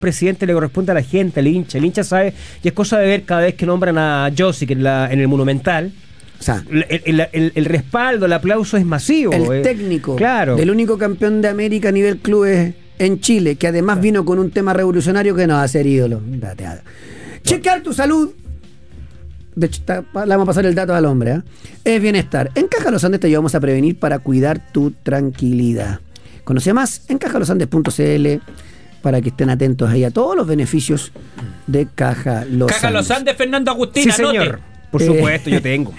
presidente le corresponde a la gente, al hincha. El hincha sabe, y es cosa de ver cada vez que nombran a Josic en el Monumental. O sea, el respaldo, el aplauso es masivo. El técnico, claro, del único campeón de América a nivel clubes en Chile, que además vino con un tema revolucionario que nos va a hacer ídolo. Chequear tu salud. De hecho, le vamos a pasar el dato al hombre, ¿eh? Es bienestar. En Caja Los Andes te ayudamos a prevenir para cuidar tu tranquilidad. Conoce más en cajalosandes.cl para que estén atentos ahí a todos los beneficios de Caja Los Andes. Caja Los Andes, Fernando Agustín, sí, señor. Por supuesto, yo tengo.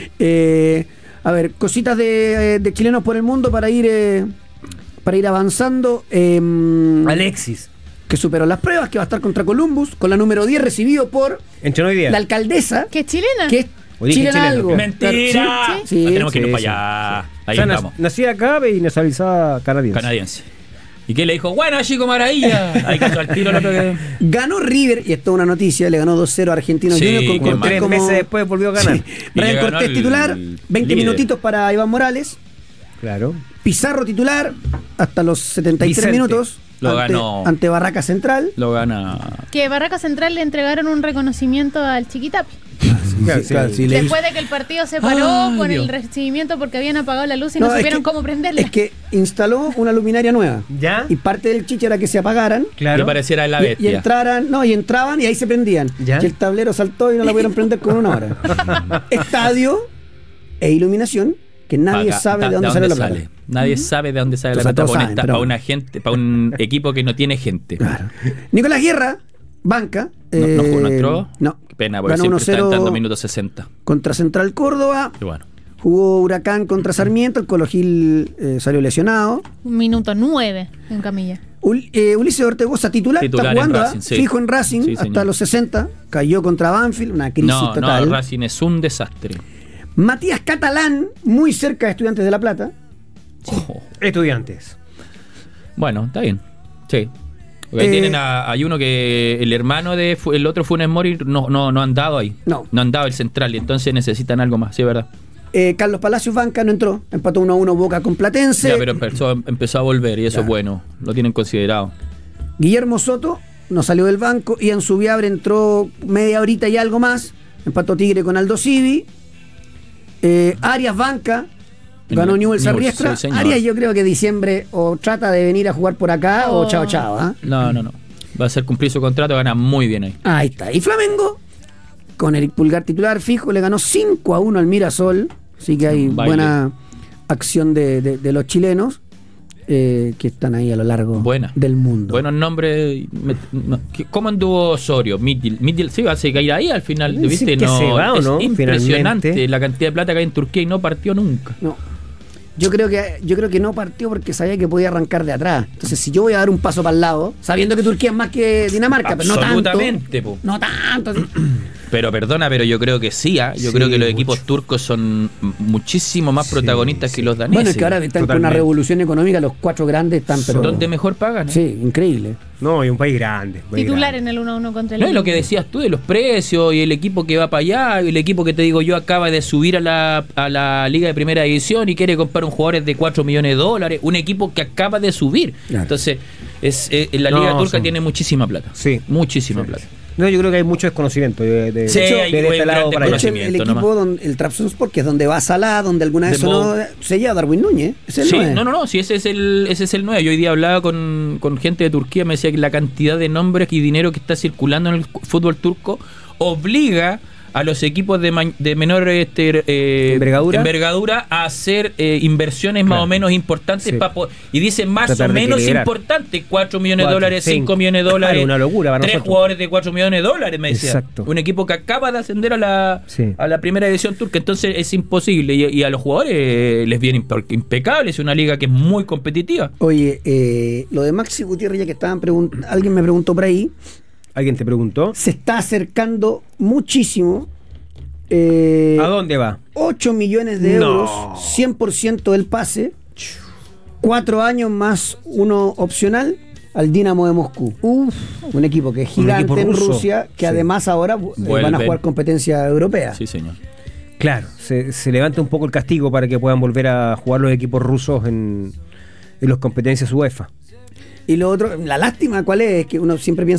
A ver, cositas de chilenos por el mundo para ir avanzando. Alexis, que superó las pruebas, que va a estar contra Columbus, con la número 10 recibido por la alcaldesa. ¿Que es chilena? Que es chilena algo. ¡Mentira! Sí. Tenemos que irnos para allá. Ahí estamos. Nacida acá y nacionalizada canadiense. ¿Y qué le dijo? Bueno, chico, maravilla. Ahí cayó al tiro el otro que... Ganó River, y esto es una noticia, le ganó 2-0 a Argentinos Juniors con Cortés 3 meses después volvió a ganar. Sí. Brian Cortés titular, 20 minutitos para Iván Morales. Claro. Pizarro titular hasta los 73 minutos. Lo ganó. Ante Barraca Central. Lo gana. Que Barraca Central le entregaron un reconocimiento al Chiquitapi. Después de que el partido se paró con el recibimiento porque habían apagado la luz y no supieron cómo prenderla. Es que instaló una luminaria nueva. ¿Ya? Y parte del chiche era que se apagaran. Claro. Y pareciera la bestia. Y entraban y ahí se prendían. ¿Ya? Y el tablero saltó y no la pudieron prender con 1 hora. Estadio e iluminación que nadie sabe de dónde sale la plata. Nadie sabe de dónde sale la plata para un equipo que no tiene gente. Claro. Nicolás Guerra, banca. ¿No entró? No. Qué pena, porque siempre está entrando minutos 60. Contra Central Córdoba. Y bueno. Jugó Huracán contra Sarmiento. El Colo Gil salió lesionado. Minuto 9 en camilla. Ulises Ortegoza titular está jugando, Racing, fijo en Racing hasta los 60. Cayó contra Banfield, una crisis total. No, Racing es un desastre. Matías Catalán, muy cerca de Estudiantes de La Plata. Estudiantes. Bueno, está bien. Sí. Porque hay uno que el hermano de el otro Funes Mori no han dado ahí. No han dado el central y entonces necesitan algo más, sí, es verdad. Carlos Palacios banca, no entró. Empató 1-1 Boca con Platense. Ya, pero empezó a volver y eso es bueno. Lo tienen considerado. Guillermo Soto no salió del banco. Ian Subiabre entró media horita y algo más. Empató Tigre con Aldo Civi. Arias banca. Ganó Newell's Arriestra. Sí, Arias yo creo que diciembre o trata de venir a jugar por acá o chao. ¿Eh? No. Va a ser cumplir su contrato, gana muy bien ahí. Ahí está. Y Flamengo, con Eric Pulgar titular fijo, le ganó 5-1 al Mirasol. Así que hay buena acción de los chilenos que están ahí a lo largo del mundo. Buenos nombres. ¿Cómo anduvo Osorio? Midil sí va a seguir ahí al final. ¿Viste? Que se va, ¿o no? Impresionante finalmente. La cantidad de plata que hay en Turquía y no partió nunca. No. Yo creo que no partió porque sabía que podía arrancar de atrás. Entonces, si yo voy a dar un paso para el lado, sabiendo que Turquía es más que Dinamarca, pero no tanto. Absolutamente, po. No tanto. Pero yo creo que sí, yo creo que los equipos turcos son muchísimo más protagonistas que los daneses. Bueno, es que ahora están con una revolución económica, los 4 grandes están, pero donde mejor pagan. Sí, increíble. No, y un país grande. Titular en el 1-1 contra el No, es lo que decías tú de los precios y el equipo que va para allá, y el equipo que te digo yo acaba de subir a la Liga de Primera División y quiere comprar un jugador de $4 millones, un equipo que acaba de subir. Claro. Entonces, la Liga turca tiene muchísima plata. Sí. Muchísima plata. No, yo creo que hay mucho desconocimiento de este lado para allá. El equipo, el Trabzonspor, que es donde va Salah, donde alguna vez sonó, se llama Darwin Núñez. Sí, sí, ese es el 9. Yo hoy día hablaba con gente de Turquía, me decía que la cantidad de nombres y dinero que está circulando en el fútbol turco obliga a los equipos de menor envergadura a hacer inversiones más o menos importantes y dicen más o menos importantes, $4 millones, 5 millones de dólares, una locura para 3 nosotros. Jugadores de $4 millones, me decía. Exacto. Un equipo que acaba de ascender a la primera división turca, entonces es imposible y a los jugadores les viene impecable, es una liga que es muy competitiva. Oye, lo de Maxi Gutiérrez, ya que estaban alguien me preguntó por ahí. ¿Alguien te preguntó? Se está acercando muchísimo. ¿A dónde va? 8 millones de euros, 100% del pase, 4 años más uno opcional al Dinamo de Moscú. Un equipo que es gigante en Rusia, que además ahora van a jugar competencia europea. Sí, señor. Claro, se levanta un poco el castigo para que puedan volver a jugar los equipos rusos en las competencias UEFA. Y lo otro, la lástima, ¿cuál es? Que uno siempre piensa